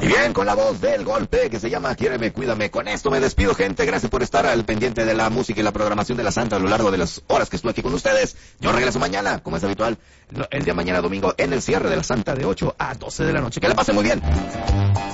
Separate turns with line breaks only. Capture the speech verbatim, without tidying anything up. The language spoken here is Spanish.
Y bien, con la voz del golpe que se llama Quiéreme, Cuídame. Con esto me despido, gente. Gracias por estar al pendiente de la música y la programación de la Santa a lo largo de las horas que estuve aquí con ustedes. Yo regreso mañana, como es habitual, el día mañana domingo en el cierre de la Santa de ocho a doce de la noche. Que la pasen muy bien.